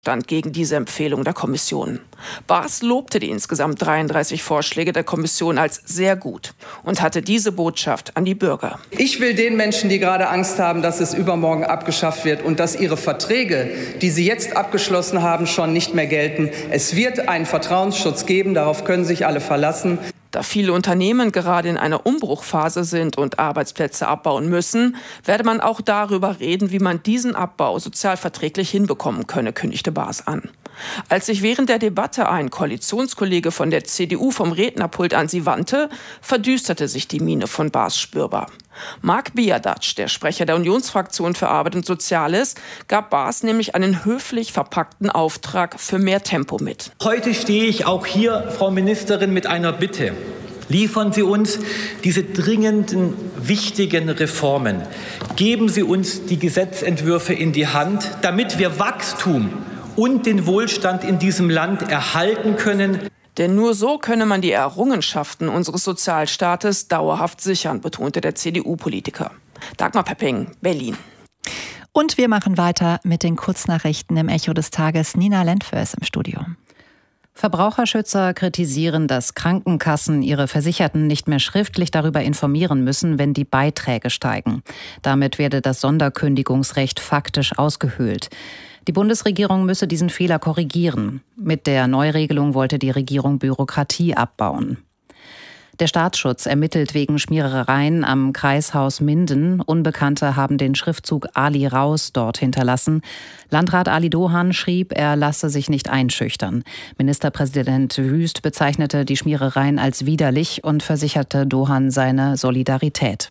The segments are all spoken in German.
stand gegen diese Empfehlung der Kommission. Baas lobte die insgesamt 33 Vorschläge der Kommission als sehr gut und hatte diese Botschaft an die Bürger. Ich will den Menschen, die gerade Angst haben, dass es übermorgen abgeschafft wird und dass ihre Verträge, die sie jetzt abgeschlossen haben, schon nicht mehr gelten. Es wird einen Vertrauensschutz geben, darauf können sich alle verlassen. Da viele Unternehmen gerade in einer Umbruchphase sind und Arbeitsplätze abbauen müssen, werde man auch darüber reden, wie man diesen Abbau sozialverträglich hinbekommen könne, kündigte Baas an. Als sich während der Debatte ein Koalitionskollege von der CDU vom Rednerpult an sie wandte, verdüsterte sich die Miene von Baas spürbar. Marc Biadac, der Sprecher der Unionsfraktion für Arbeit und Soziales, gab Baas nämlich einen höflich verpackten Auftrag für mehr Tempo mit. Heute stehe ich auch hier, Frau Ministerin, mit einer Bitte. Liefern Sie uns diese dringenden, wichtigen Reformen. Geben Sie uns die Gesetzentwürfe in die Hand, damit wir Wachstum und den Wohlstand in diesem Land erhalten können. Denn nur so könne man die Errungenschaften unseres Sozialstaates dauerhaft sichern, betonte der CDU-Politiker. Dagmar Pepping, Berlin. Und wir machen weiter mit den Kurznachrichten im Echo des Tages. Nina Lentföhr ist im Studio. Verbraucherschützer kritisieren, dass Krankenkassen ihre Versicherten nicht mehr schriftlich darüber informieren müssen, wenn die Beiträge steigen. Damit werde das Sonderkündigungsrecht faktisch ausgehöhlt. Die Bundesregierung müsse diesen Fehler korrigieren. Mit der Neuregelung wollte die Regierung Bürokratie abbauen. Der Staatsschutz ermittelt wegen Schmierereien am Kreishaus Minden. Unbekannte haben den Schriftzug Ali raus dort hinterlassen. Landrat Ali Dohan schrieb, er lasse sich nicht einschüchtern. Ministerpräsident Wüst bezeichnete die Schmierereien als widerlich und versicherte Dohan seine Solidarität.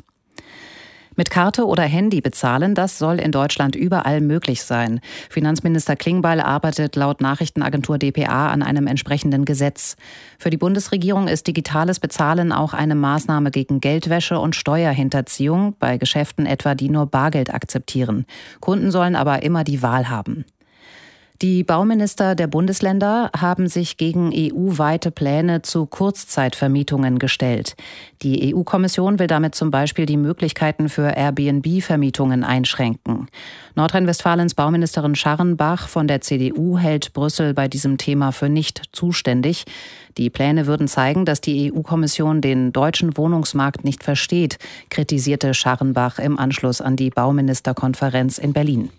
Mit Karte oder Handy bezahlen, das soll in Deutschland überall möglich sein. Finanzminister Klingbeil arbeitet laut Nachrichtenagentur dpa an einem entsprechenden Gesetz. Für die Bundesregierung ist digitales Bezahlen auch eine Maßnahme gegen Geldwäsche und Steuerhinterziehung bei Geschäften etwa, die nur Bargeld akzeptieren. Kunden sollen aber immer die Wahl haben. Die Bauminister der Bundesländer haben sich gegen EU-weite Pläne zu Kurzzeitvermietungen gestellt. Die EU-Kommission will damit zum Beispiel die Möglichkeiten für Airbnb-Vermietungen einschränken. Nordrhein-Westfalens Bauministerin Scharrenbach von der CDU hält Brüssel bei diesem Thema für nicht zuständig. Die Pläne würden zeigen, dass die EU-Kommission den deutschen Wohnungsmarkt nicht versteht, kritisierte Scharrenbach im Anschluss an die Bauministerkonferenz in Berlin.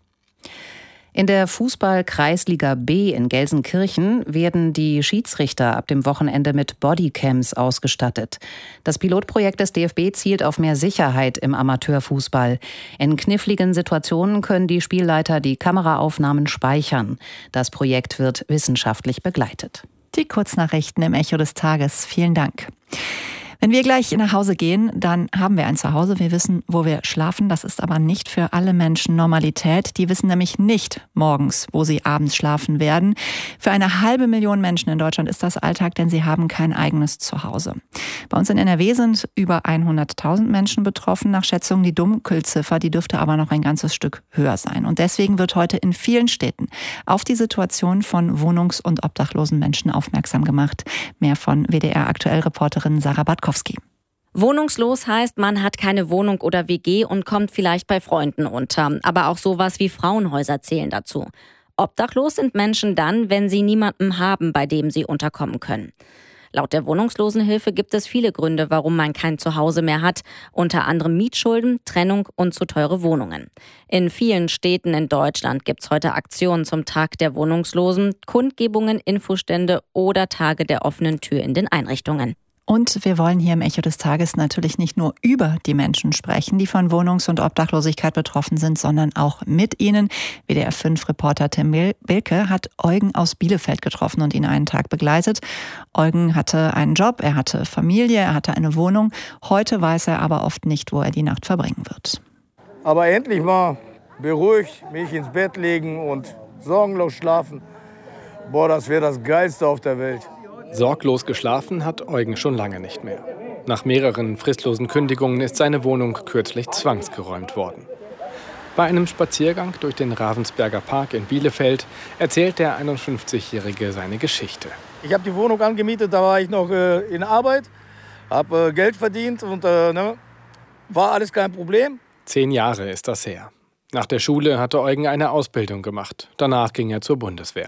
In der Fußball-Kreisliga B in Gelsenkirchen werden die Schiedsrichter ab dem Wochenende mit Bodycams ausgestattet. Das Pilotprojekt des DFB zielt auf mehr Sicherheit im Amateurfußball. In kniffligen Situationen können die Spielleiter die Kameraaufnahmen speichern. Das Projekt wird wissenschaftlich begleitet. Die Kurznachrichten im Echo des Tages. Vielen Dank. Wenn wir gleich nach Hause gehen, dann haben wir ein Zuhause. Wir wissen, wo wir schlafen. Das ist aber nicht für alle Menschen Normalität. Die wissen nämlich nicht morgens, wo sie abends schlafen werden. Für 500.000 Menschen in Deutschland ist das Alltag, denn sie haben kein eigenes Zuhause. Bei uns in NRW sind über 100.000 Menschen betroffen. Nach Schätzungen die Dunkelziffer, die dürfte aber noch ein ganzes Stück höher sein. Und deswegen wird heute in vielen Städten auf die Situation von wohnungs- und obdachlosen Menschen aufmerksam gemacht. Mehr von WDR-Aktuell-Reporterin Sarah Badkowski. Wohnungslos heißt, man hat keine Wohnung oder WG und kommt vielleicht bei Freunden unter. Aber auch sowas wie Frauenhäuser zählen dazu. Obdachlos sind Menschen dann, wenn sie niemanden haben, bei dem sie unterkommen können. Laut der Wohnungslosenhilfe gibt es viele Gründe, warum man kein Zuhause mehr hat. Unter anderem Mietschulden, Trennung und zu teure Wohnungen. In vielen Städten in Deutschland gibt es heute Aktionen zum Tag der Wohnungslosen, Kundgebungen, Infostände oder Tage der offenen Tür in den Einrichtungen. Und wir wollen hier im Echo des Tages natürlich nicht nur über die Menschen sprechen, die von Wohnungs- und Obdachlosigkeit betroffen sind, sondern auch mit ihnen. WDR-5-Reporter Tim Bilke hat Eugen aus Bielefeld getroffen und ihn einen Tag begleitet. Eugen hatte einen Job, er hatte Familie, er hatte eine Wohnung. Heute weiß er aber oft nicht, wo er die Nacht verbringen wird. Aber endlich mal beruhigt mich ins Bett legen und sorgenlos schlafen. Boah, das wäre das Geilste auf der Welt. Sorglos geschlafen hat Eugen schon lange nicht mehr. Nach mehreren fristlosen Kündigungen ist seine Wohnung kürzlich zwangsgeräumt worden. Bei einem Spaziergang durch den Ravensberger Park in Bielefeld erzählt der 51-Jährige seine Geschichte. Ich habe die Wohnung angemietet, da war ich noch in Arbeit, habe Geld verdient und war alles kein Problem. 10 Jahre ist das her. Nach der Schule hatte Eugen eine Ausbildung gemacht. Danach ging er zur Bundeswehr.